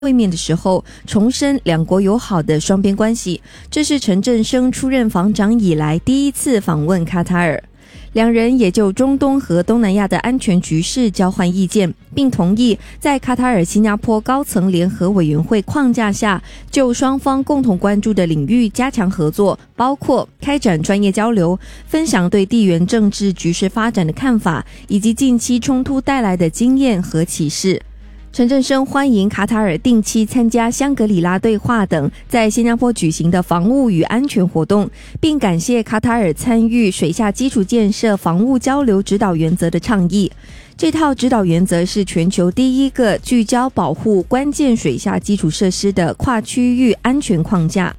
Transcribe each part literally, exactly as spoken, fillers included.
会面的时候重申两国友好的双边关系，这是陈振声出任防长以来第一次访问卡塔尔。两人也就中东和东南亚的安全局势交换意见，并同意在卡塔尔新加坡高层联合委员会框架下，就双方共同关注的领域加强合作，包括开展专业交流，分享对地缘政治局势发展的看法，以及近期冲突带来的经验和启示。陈振声欢迎卡塔尔定期参加香格里拉对话等在新加坡举行的防务与安全活动，并感谢卡塔尔参与水下基础建设防务交流指导原则的倡议。这套指导原则是全球第一个聚焦保护关键水下基础设施的跨区域安全框架。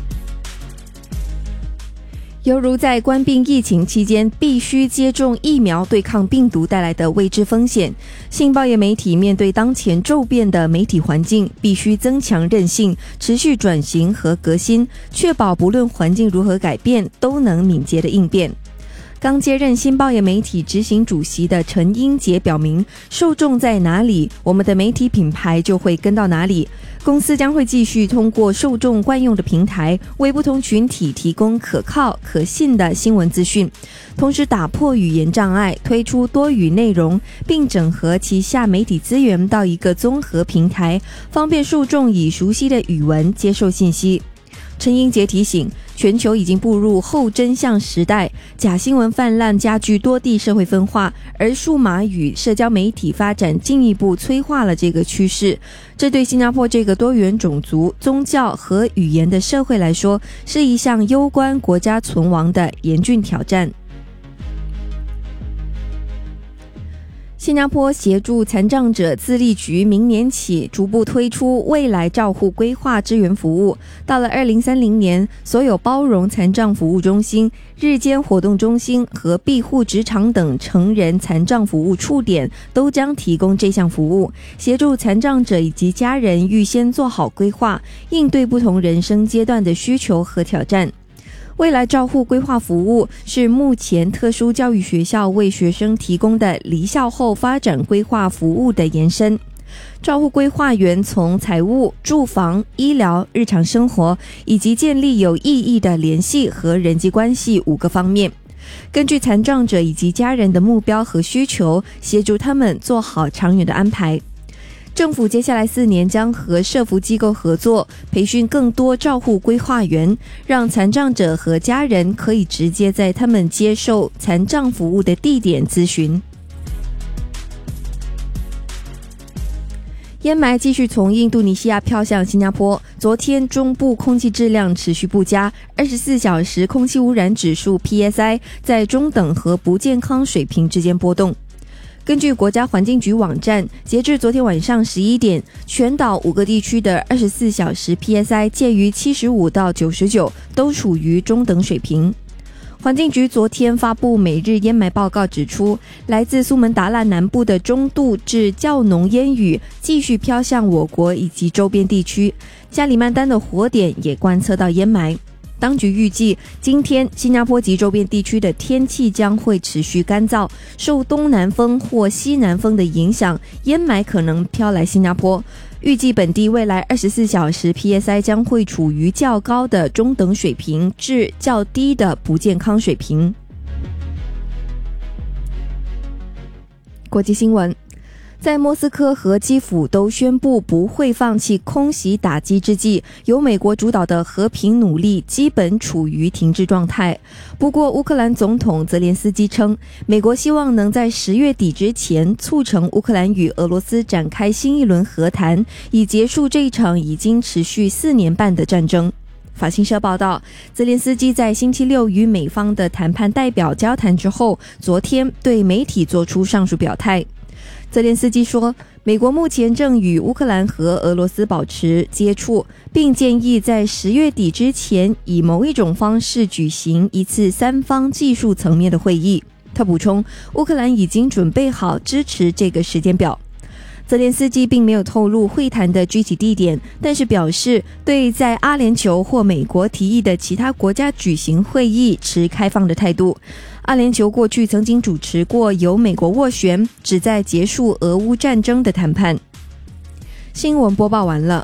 犹如在冠病疫情期间必须接种疫苗对抗病毒带来的未知风险，信报业媒体面对当前骤变的媒体环境，必须增强韧性，持续转型和革新，确保不论环境如何改变，都能敏捷地应变。刚接任新报业媒体执行主席的陈英杰表明，受众在哪里，我们的媒体品牌就会跟到哪里。公司将会继续通过受众惯用的平台，为不同群体提供可靠可信的新闻资讯，同时打破语言障碍，推出多语内容，并整合旗下媒体资源到一个综合平台，方便受众以熟悉的语文接受信息。陈英杰提醒，全球已经步入后真相时代，假新闻泛滥加剧多地社会分化，而数码与社交媒体发展进一步催化了这个趋势。这对新加坡这个多元种族、宗教和语言的社会来说，是一项攸关国家存亡的严峻挑战。新加坡协助残障者自立局明年起逐步推出未来照护规划支援服务，到了二零三零年，所有包容残障服务中心、日间活动中心和庇护职场等成人残障服务触点都将提供这项服务，协助残障者以及家人预先做好规划，应对不同人生阶段的需求和挑战。未来照护规划服务是目前特殊教育学校为学生提供的离校后发展规划服务的延伸。照护规划员从财务、住房、医疗、日常生活以及建立有意义的联系和人际关系五个方面，根据残障者以及家人的目标和需求，协助他们做好长远的安排。政府接下来四年将和社福机构合作，培训更多照护规划员，让残障者和家人可以直接在他们接受残障服务的地点咨询。烟霾继续从印度尼西亚飘向新加坡，昨天中部空气质量持续不佳，二十四小时空气污染指数 P S I 在中等和不健康水平之间波动。根据国家环境局网站，截至昨天晚上十一点，全岛五个地区的二十四小时 P S I 介于七十五到九十九，都处于中等水平。环境局昨天发布每日烟霾报告指出，来自苏门答腊南部的中度至较浓烟雨继续飘向我国以及周边地区，加里曼丹的火点也观测到烟霾。当局预计，今天新加坡及周边地区的天气将会持续干燥，受东南风或西南风的影响，烟霾可能飘来新加坡。预计本地未来二十四小时 P S I 将会处于较高的中等水平至较低的不健康水平。国际新闻，在莫斯科和基辅都宣布不会放弃空袭打击之际，由美国主导的和平努力基本处于停滞状态。不过乌克兰总统泽连斯基称，美国希望能在十月底之前促成乌克兰与俄罗斯展开新一轮和谈，以结束这一场已经持续四年半的战争。法新社报道，泽连斯基在星期六与美方的谈判代表交谈之后，昨天对媒体做出上述表态。泽连斯基说，美国目前正与乌克兰和俄罗斯保持接触，并建议在十月底之前以某一种方式举行一次三方技术层面的会议。他补充，乌克兰已经准备好支持这个时间表。泽连斯基并没有透露会谈的具体地点，但是表示对在阿联酋或美国提议的其他国家举行会议持开放的态度。阿联酋过去曾经主持过由美国斡旋旨在结束俄乌战争的谈判。 新闻播报完了。